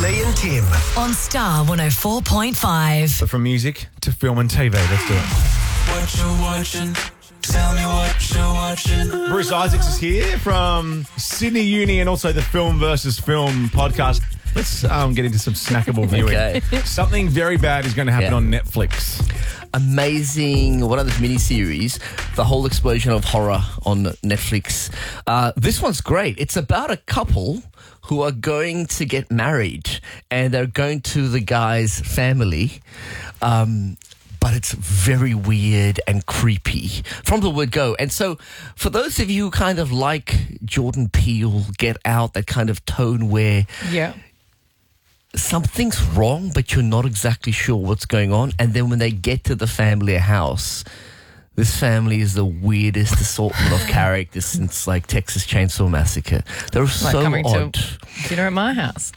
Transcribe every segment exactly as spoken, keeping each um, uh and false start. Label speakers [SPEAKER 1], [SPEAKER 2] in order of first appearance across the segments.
[SPEAKER 1] Lee and Tim.
[SPEAKER 2] On Star one oh four point five.
[SPEAKER 3] So from music to film and T V, let's do it.
[SPEAKER 4] What you watching? Tell me what you're watching.
[SPEAKER 3] Bruce Isaacs is here from Sydney Uni and also the Film versus Film podcast. Let's um, get into some snackable viewing.
[SPEAKER 5] Okay.
[SPEAKER 3] Something very bad is going to happen
[SPEAKER 5] Yeah.
[SPEAKER 3] on Netflix.
[SPEAKER 5] Amazing, one of those miniseries, the whole explosion of horror on Netflix. Uh, this one's great. It's about a couple who are going to get married and they're going to the guy's family. Um, but it's very weird and creepy from the word go. And so for those of you who kind of like Jordan Peele, Get Out, that kind of tone where
[SPEAKER 6] Yeah.
[SPEAKER 5] something's wrong, but you're not exactly sure what's going on. And then when they get to the family house, this family is the weirdest assortment of characters since like Texas Chainsaw Massacre. They're
[SPEAKER 6] Like
[SPEAKER 5] so
[SPEAKER 6] coming
[SPEAKER 5] odd.
[SPEAKER 6] to dinner at my house.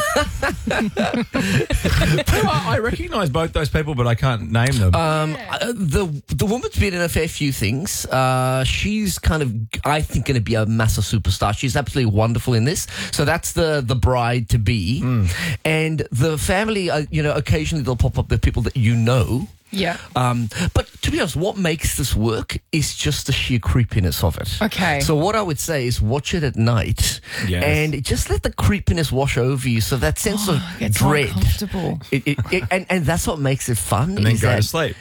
[SPEAKER 3] I, I recognise both those people, but I can't name them.
[SPEAKER 5] Um, uh, the the woman's been in a fair few things. Uh, she's kind of, I think, going to be a massive superstar. She's absolutely wonderful in this. So that's the the bride to be, and the family. Uh, you know, occasionally they'll pop up the people that you know.
[SPEAKER 6] Yeah.
[SPEAKER 5] Um, but to be honest, what makes this work is just the sheer creepiness of it.
[SPEAKER 6] Okay.
[SPEAKER 5] So what I would say is watch it at night
[SPEAKER 3] Yes.
[SPEAKER 5] and just let the creepiness wash over you. So that sense of
[SPEAKER 6] It gets
[SPEAKER 5] dread.
[SPEAKER 6] uncomfortable.
[SPEAKER 5] It, it, it, and, and that's what makes it fun.
[SPEAKER 3] and then
[SPEAKER 5] is
[SPEAKER 3] go
[SPEAKER 5] that,
[SPEAKER 3] to sleep.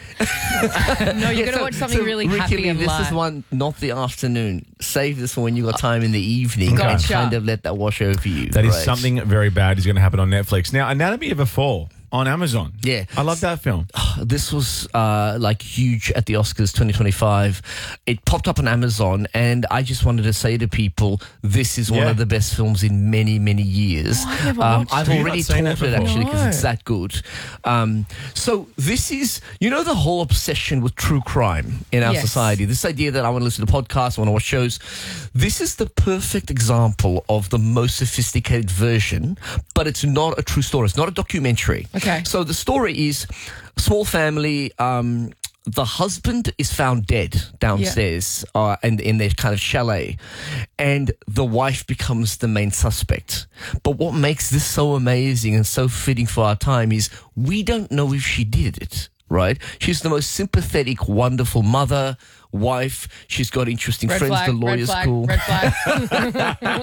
[SPEAKER 6] No, you're going to
[SPEAKER 5] so-
[SPEAKER 6] watch something
[SPEAKER 5] so
[SPEAKER 6] really
[SPEAKER 5] Ricky
[SPEAKER 6] happy
[SPEAKER 5] Lee,
[SPEAKER 6] and
[SPEAKER 5] this
[SPEAKER 6] light.
[SPEAKER 5] is one, not the afternoon. Save this for when you got time in the evening. And
[SPEAKER 6] Gotcha.
[SPEAKER 5] kind of let that wash over you.
[SPEAKER 3] That is
[SPEAKER 5] right?
[SPEAKER 3] something very bad is going to happen on Netflix. Now, Anatomy of a Fall on Amazon.
[SPEAKER 5] Yeah.
[SPEAKER 3] I love that film.
[SPEAKER 5] This was uh, like huge at the Oscars twenty twenty-five. It popped up on Amazon, and I just wanted to say to people, this is one
[SPEAKER 3] Yeah.
[SPEAKER 5] of the best films in many, many years.
[SPEAKER 6] Oh, I've never
[SPEAKER 5] um,
[SPEAKER 6] watched
[SPEAKER 5] I've
[SPEAKER 3] it. You've
[SPEAKER 5] already
[SPEAKER 3] not seen
[SPEAKER 5] taught
[SPEAKER 3] that
[SPEAKER 5] it
[SPEAKER 3] before?
[SPEAKER 5] actually because
[SPEAKER 6] No.
[SPEAKER 5] it's that good. Um, so this is, you know, the whole obsession with true crime in our
[SPEAKER 6] Yes.
[SPEAKER 5] society. This idea that I want to listen to podcasts, I want to watch shows. This is the perfect example of the most sophisticated version, but it's not a true story. It's not a documentary.
[SPEAKER 6] Okay.
[SPEAKER 5] So the story is a small family. Um, the husband is found dead downstairs uh, in, in their kind of chalet, and the wife becomes the main suspect. But what makes this so amazing and so fitting for our time is we don't know if she did it. Right? She's the most sympathetic, wonderful mother, wife. She's got interesting
[SPEAKER 6] Red
[SPEAKER 5] friends
[SPEAKER 6] flag,
[SPEAKER 5] at the lawyer's
[SPEAKER 6] red flag,
[SPEAKER 5] school.
[SPEAKER 6] red flag.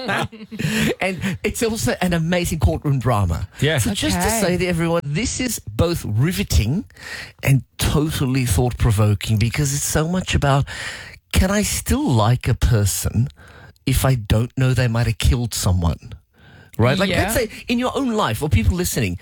[SPEAKER 5] And it's also an amazing courtroom drama.
[SPEAKER 3] Yeah.
[SPEAKER 5] So just to
[SPEAKER 6] Okay.
[SPEAKER 5] say to everyone, this is both riveting and totally thought-provoking because it's so much about, can I still like a person if I don't know they might have killed someone? Right? Like,
[SPEAKER 6] Yeah.
[SPEAKER 5] let's say in your own life or people listening,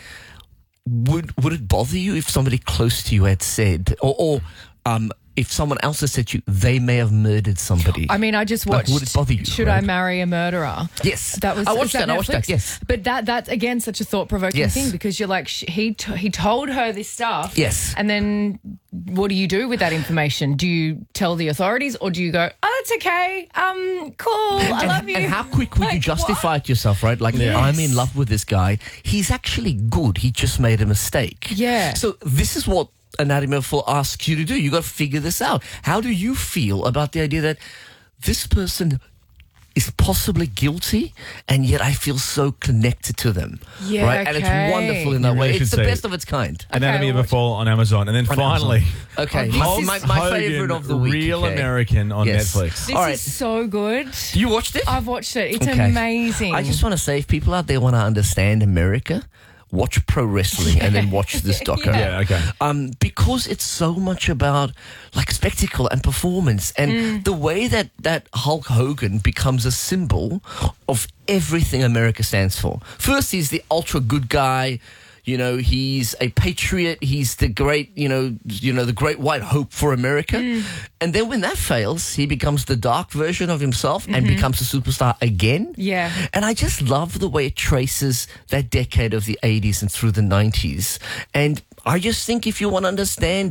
[SPEAKER 5] would would it bother you if somebody close to you had said, or, or um, if someone else has said to you, they may have murdered somebody?
[SPEAKER 6] I mean, I just
[SPEAKER 5] Like,
[SPEAKER 6] watched
[SPEAKER 5] would it bother you,
[SPEAKER 6] Should
[SPEAKER 5] right?
[SPEAKER 6] I Marry a Murderer?
[SPEAKER 5] Yes.
[SPEAKER 6] That was
[SPEAKER 5] I
[SPEAKER 6] is
[SPEAKER 5] watched that, I watched that,
[SPEAKER 6] Netflix?
[SPEAKER 5] yes.
[SPEAKER 6] But that that's again such a thought provoking
[SPEAKER 5] Yes.
[SPEAKER 6] thing because you're like sh- he t- he told her this stuff.
[SPEAKER 5] Yes.
[SPEAKER 6] And then what do you do with that information? Do you tell the authorities or do you go, oh, it's okay, um, cool, I
[SPEAKER 5] and,
[SPEAKER 6] love you?
[SPEAKER 5] and how quick would you
[SPEAKER 6] Like,
[SPEAKER 5] justify it yourself, right? Like,
[SPEAKER 6] Yes.
[SPEAKER 5] I'm in love with this guy. He's actually good. He just made a mistake.
[SPEAKER 6] Yeah.
[SPEAKER 5] So this is what Anatomy of a Fall asks you to do. You got to figure this out. How do you feel about the idea that this person is possibly guilty, and yet I feel so connected to them?
[SPEAKER 6] Yeah,
[SPEAKER 5] right? And
[SPEAKER 6] okay.
[SPEAKER 5] it's wonderful in that
[SPEAKER 3] You really
[SPEAKER 5] way.
[SPEAKER 3] should
[SPEAKER 5] It's the
[SPEAKER 3] see
[SPEAKER 5] best
[SPEAKER 3] it.
[SPEAKER 5] of its kind.
[SPEAKER 3] Anatomy of
[SPEAKER 6] I'll
[SPEAKER 3] a
[SPEAKER 6] watch
[SPEAKER 3] Fall on Amazon. And then finally,
[SPEAKER 5] Okay,
[SPEAKER 6] Oh,
[SPEAKER 5] my,
[SPEAKER 6] this
[SPEAKER 5] my,
[SPEAKER 6] is-
[SPEAKER 5] my
[SPEAKER 3] Hogan,
[SPEAKER 5] favorite of the week.
[SPEAKER 3] Real
[SPEAKER 5] okay.
[SPEAKER 3] American on
[SPEAKER 5] Yes.
[SPEAKER 3] Netflix.
[SPEAKER 6] This
[SPEAKER 5] All right.
[SPEAKER 6] is so good.
[SPEAKER 5] You watched it?
[SPEAKER 6] I've watched it. It's
[SPEAKER 5] Okay.
[SPEAKER 6] amazing.
[SPEAKER 5] I just want to say, if people out there want to understand America, watch pro wrestling and then watch this doco.
[SPEAKER 3] Yeah, okay.
[SPEAKER 5] Um, because it's so much about like spectacle and performance, and the way that that Hulk Hogan becomes a symbol of everything America stands for. First, he's the ultra good guy. You know, he's a patriot. He's the great, you know, you know, the great white hope for America. And then when that fails, he becomes the dark version of himself and becomes a superstar again.
[SPEAKER 6] Yeah.
[SPEAKER 5] And I just love the way it traces that decade of the eighties and through the nineties. And I just think if you want to understand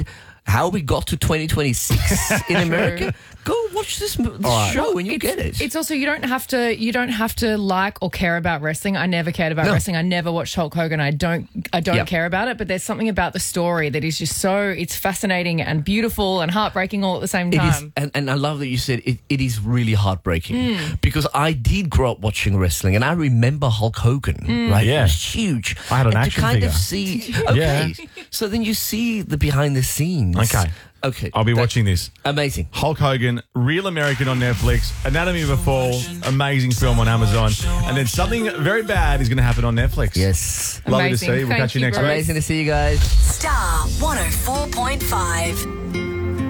[SPEAKER 5] how we got to twenty twenty-six in America, go watch this, mo- this
[SPEAKER 3] right.
[SPEAKER 5] show when you
[SPEAKER 6] it's,
[SPEAKER 5] get it.
[SPEAKER 6] It's also you don't have to you don't have to like or care about wrestling. I never cared about
[SPEAKER 5] No.
[SPEAKER 6] wrestling. I never watched Hulk Hogan. I don't I don't
[SPEAKER 5] Yep.
[SPEAKER 6] care about it. But there's something about the story that is just so it's fascinating and beautiful and heartbreaking all at the same
[SPEAKER 5] It
[SPEAKER 6] time.
[SPEAKER 5] is, and, and I love that you said it, it is really heartbreaking
[SPEAKER 6] Hmm.
[SPEAKER 5] because I did grow up watching wrestling and I remember Hulk Hogan, right?
[SPEAKER 3] Yeah.
[SPEAKER 5] It was huge.
[SPEAKER 3] I had an
[SPEAKER 5] and
[SPEAKER 3] action
[SPEAKER 5] to kind
[SPEAKER 3] figure.
[SPEAKER 5] of see, okay, so then you see the behind the scenes.
[SPEAKER 3] Okay.
[SPEAKER 5] Okay.
[SPEAKER 3] I'll be
[SPEAKER 5] That-
[SPEAKER 3] watching this.
[SPEAKER 5] Amazing.
[SPEAKER 3] Hulk Hogan, Real American on Netflix, Anatomy of a Fall, amazing film on Amazon, and then something very bad is going to happen on Netflix.
[SPEAKER 5] Yes.
[SPEAKER 3] Lovely to
[SPEAKER 6] Amazing.
[SPEAKER 3] see you. We'll
[SPEAKER 6] Thank
[SPEAKER 3] catch you
[SPEAKER 6] you,
[SPEAKER 3] next
[SPEAKER 6] Bruce.
[SPEAKER 3] week.
[SPEAKER 5] Amazing to see you guys.
[SPEAKER 2] Star one oh four point five.